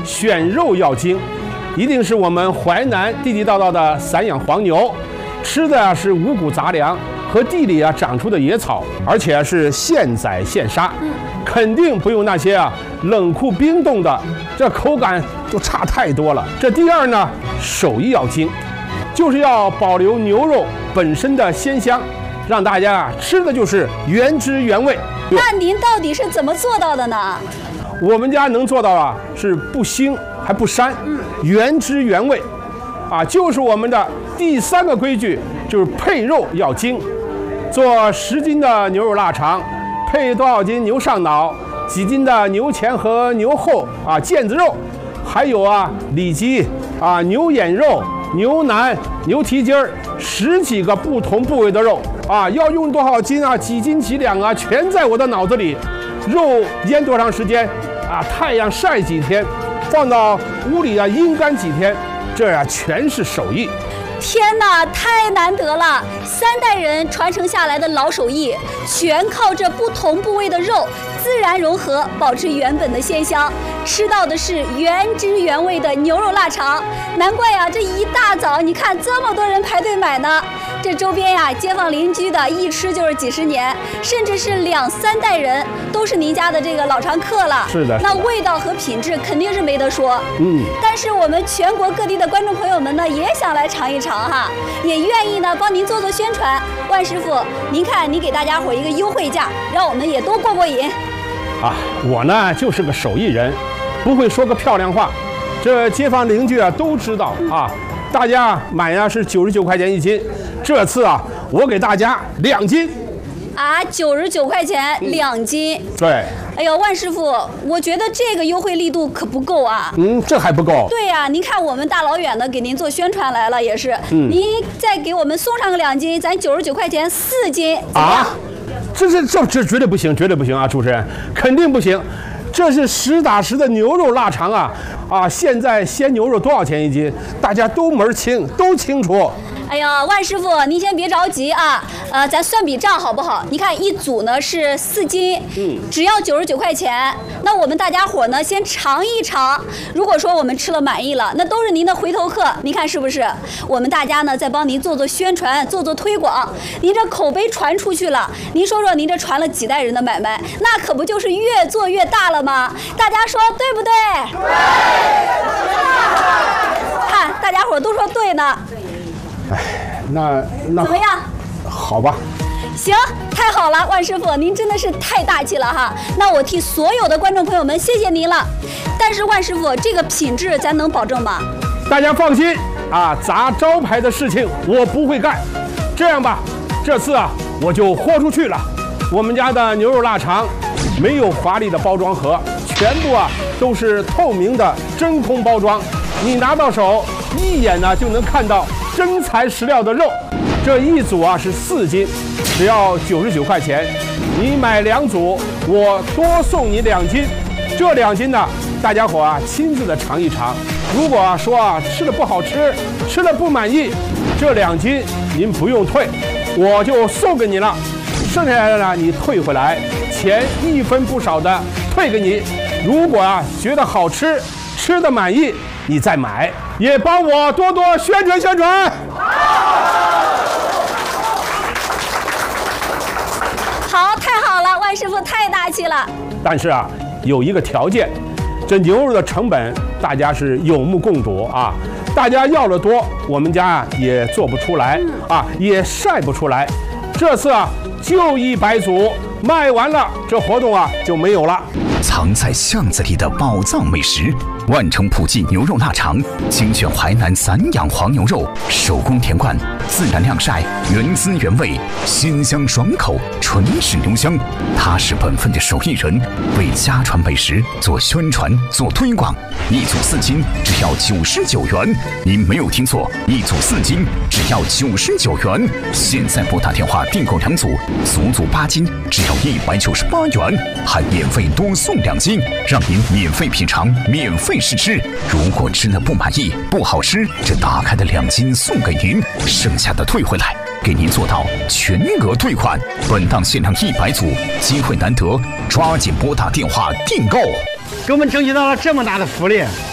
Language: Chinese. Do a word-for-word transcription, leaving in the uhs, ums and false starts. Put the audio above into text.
选肉要精，一定是我们淮南地地道道的散养黄牛，吃的啊是五谷杂粮和地里啊长出的野草，而且是现宰现杀，肯定不用那些啊冷库冰冻的，这口感就差太多了。这第二呢，手艺要精，就是要保留牛肉本身的鲜香，让大家啊吃的就是原汁原味。 那您到底是怎么做到的呢？ 我们家能做到啊，是不腥还不膻，原汁原味，啊，就是我们的第三个规矩，就是配肉要精。做十斤的牛肉腊肠，配多少斤牛上脑，几斤的牛前和牛后啊腱子肉，还有啊里脊啊牛眼肉、牛腩、牛蹄筋儿，十几个不同部位的肉啊，要用多少斤啊，几斤几两啊，全在我的脑子里。肉腌多长时间啊？太阳晒几天，放到屋里啊阴干几天，这呀、啊、全是手艺。 天哪，太难得了！三代人传承下来的老手艺，全靠这不同部位的肉自然融合，保持原本的鲜香，吃到的是原汁原味的牛肉腊肠。难怪呀，这一大早你看这么多人排队买呢。这周边呀，街坊邻居的一吃就是几十年，甚至是两三代人都是您家的这个老常客了。 是的， 那味道和品质肯定是没得说。 嗯， 但是我们全国各地的观众朋友们呢，也想来尝一尝哈，也愿意呢帮您做做宣传。万师傅，您看您给大家伙一个优惠价，让我们也都过过瘾。 啊，我呢就是个手艺人，不会说个漂亮话，这街坊邻居啊都知道啊。大家买呀是九十九块钱一斤，这次啊我给大家两斤。 啊，九十九块钱两斤。 对。 哎呦，万师傅，我觉得这个优惠力度可不够啊。 嗯，这还不够。 对呀、啊，您看我们大老远的给您做宣传来了，也是。 嗯。 您再给我们送上个两斤，咱九十九块钱四斤。 啊？这这这这绝对不行，绝对不行啊！主持人，肯定不行。这是实打实的牛肉腊肠啊！啊，现在鲜牛肉多少钱一斤？大家都门清，都清楚。 哎呀，万师傅，您先别着急啊，呃，咱算笔账好不好？你看一组呢是四斤，嗯，只要九十九块钱。那我们大家伙呢先尝一尝，如果说我们吃了满意了，那都是您的回头客，您看是不是？我们大家呢再帮您做做宣传，做做推广，您这口碑传出去了，您说说您这传了几代人的买卖，那可不就是越做越大了吗？大家说对不对？对。看大家伙都说对呢。 哎，那那怎么样？ 好吧。 行，太好了，万师傅，您真的是太大气了哈！那我替所有的观众朋友们谢谢您了。但是万师傅，这个品质咱能保证吗？ 大家放心啊，砸招牌的事情我不会干。这样吧，这次啊我就豁出去了。我们家的牛肉腊肠没有华丽的包装盒，全部啊都是透明的真空包装，你拿到手一眼呢就能看到真材实料的肉。这一组啊是四斤，只要九十九块钱。你买两组，我多送你两斤。这两斤呢，大家伙啊亲自的尝一尝。如果啊说啊吃的不好吃，吃的不满意，这两斤您不用退，我就送给你了。剩下来的呢你退回来，钱一分不少的退给你。如果啊觉得好吃，吃的满意，你再买，也帮我多多宣传宣传。 好，太好了，万师傅太大气了。 但是啊，有一个条件，这牛肉的成本大家是有目共睹啊。大家要的多，我们家啊也做不出来啊，也晒不出来。这次啊，就一百组，卖完了，这活动啊就没有了。 藏在巷子里的宝藏美食，万城普记牛肉腊肠，精选淮南散养黄牛肉，手工填灌，自然晾晒，原汁原味，鲜香爽口，纯是牛香。踏实本分的手艺人，为家传美食做宣传、做推广。一组四斤，只要九十九元。您没有听错，一组四斤只要九十九元。现在拨打电话订购两组，足足八斤，只要一百九十八元，还免费多送两斤，让您免费品尝，免费试吃。如果吃了不满意、不好吃，这打开的两斤送给您，剩下的退回来，给您做到全额退款。本档限量一百组，机会难得，抓紧拨打电话订购。 给我们争取到了这么大的福利。